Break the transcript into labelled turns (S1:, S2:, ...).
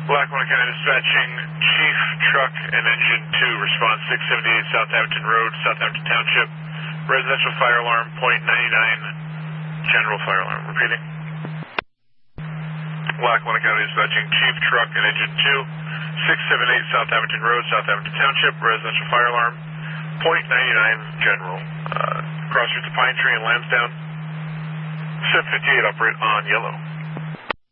S1: Lackawanna County Dispatching, Chief Truck and Engine 2, response 678 Southampton Road, Southampton Township, residential fire alarm, .99, general fire alarm. Repeating. Lackawanna County Dispatching, Chief Truck and Engine 2, 678 Southampton Road, Southampton Township, residential fire alarm, .99, general. Cross streets of Pine Tree and Lansdowne. 758, operate on yellow.